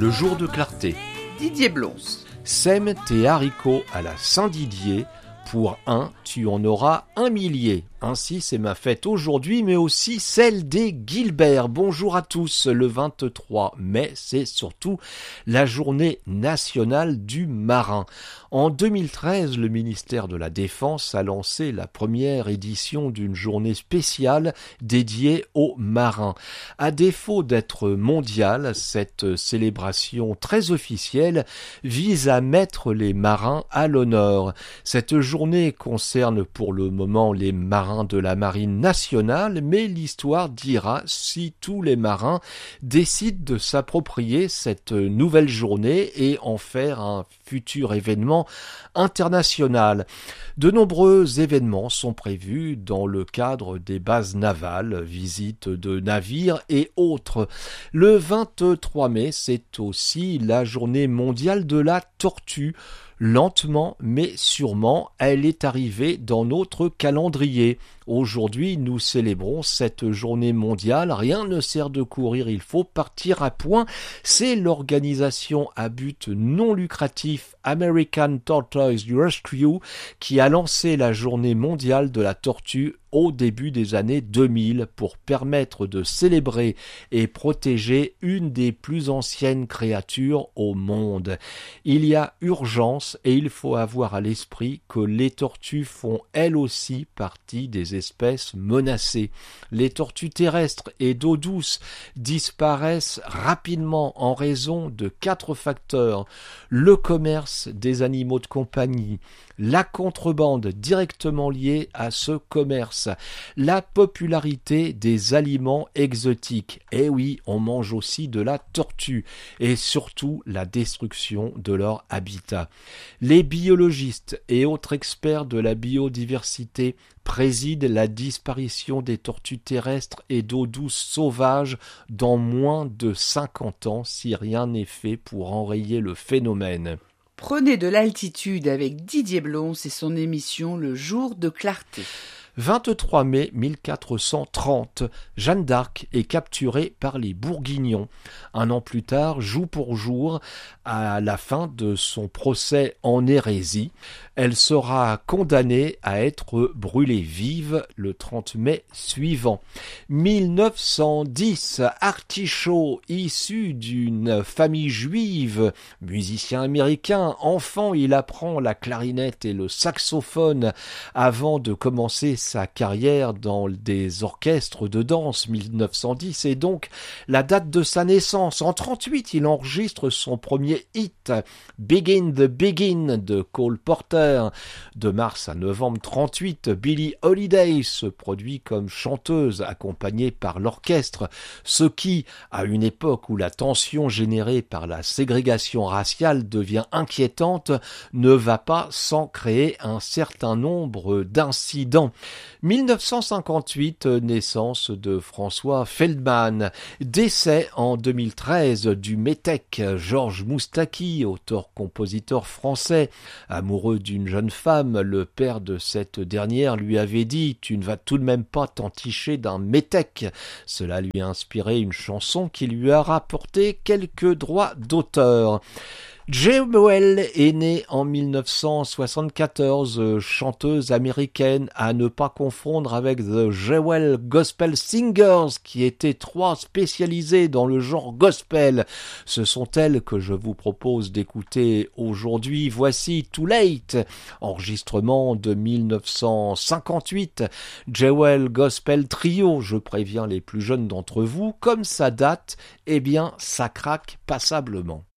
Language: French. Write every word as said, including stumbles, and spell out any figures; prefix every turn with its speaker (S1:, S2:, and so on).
S1: le jour de clarté.
S2: Didier Blons.
S1: Sème tes haricots à la Saint-Didier, pour un, tu en auras un millier. Ainsi, c'est ma fête aujourd'hui, mais aussi celle des Guilbert. Bonjour à tous. Le vingt-trois mai, c'est surtout la journée nationale du marin. En deux mille treize, le ministère de la Défense a lancé la première édition d'une journée spéciale dédiée aux marins. À défaut d'être mondiale, cette célébration très officielle vise à mettre les marins à l'honneur. Cette journée concerne pour le moment les marins de la marine nationale, mais l'histoire dira si tous les marins décident de s'approprier cette nouvelle journée et en faire un futur événement international. De nombreux événements sont prévus dans le cadre des bases navales, visites de navires et autres. Le vingt-trois mai, c'est aussi la journée mondiale de la tortue. Lentement mais sûrement, elle est arrivée dans notre calendrier. Aujourd'hui, nous célébrons cette journée mondiale. Rien ne sert de courir, il faut partir à point. C'est l'organisation à but non lucratif American Tortoise Rescue qui a lancé la journée mondiale de la tortue au début des années deux mille pour permettre de célébrer et protéger une des plus anciennes créatures au monde. Il y a urgence et il faut avoir à l'esprit que les tortues font elles aussi partie des espèces menacées. Les tortues terrestres et d'eau douce disparaissent rapidement en raison de quatre facteurs: le commerce des animaux de compagnie, la contrebande directement liée à ce commerce, la popularité des aliments exotiques, et oui, on mange aussi de la tortue, et surtout la destruction de leur habitat. Les biologistes et autres experts de la biodiversité président la disparition des tortues terrestres et d'eau douce sauvages dans moins de cinquante ans si rien n'est fait pour enrayer le phénomène.
S2: Prenez de l'altitude avec Didier Blons et son émission Le jour de clarté.
S1: vingt-trois mai mille quatre cent trente, Jeanne d'Arc est capturée par les Bourguignons. Un an plus tard, jour pour jour, à la fin de son procès en hérésie, elle sera condamnée à être brûlée vive le trente mai suivant. mille neuf cent dix, Artichaut, issu d'une famille juive, musicien américain, enfant, il apprend la clarinette et le saxophone avant de commencer sa carrière dans des orchestres de danse. Mille neuf cent dix est donc la date de sa naissance. En trente-huit, il enregistre son premier hit, Begin the Begin de Cole Porter. De mars à novembre trente-huit, Billie Holiday se produit comme chanteuse accompagnée par l'orchestre, ce qui, à une époque où la tension générée par la ségrégation raciale devient inquiétante, ne va pas sans créer un certain nombre d'incidents. mille neuf cent cinquante-huit, naissance de François Feldman. Décès en deux mille treize du métèque Georges Moustaki, auteur-compositeur français. Amoureux d'une jeune femme, le père de cette dernière lui avait dit « Tu ne vas tout de même pas t'enticher d'un métèque ». Cela lui a inspiré une chanson qui lui a rapporté quelques droits d'auteur. Jewel est née en mille neuf cent soixante-quatorze, chanteuse américaine à ne pas confondre avec The Jewel Gospel Singers, qui étaient trois spécialisés dans le genre gospel. Ce sont elles que je vous propose d'écouter aujourd'hui. Voici Too Late, enregistrement de mille neuf cent cinquante-huit, Jewel Gospel Trio. Je préviens les plus jeunes d'entre vous, comme ça date, eh bien ça craque passablement.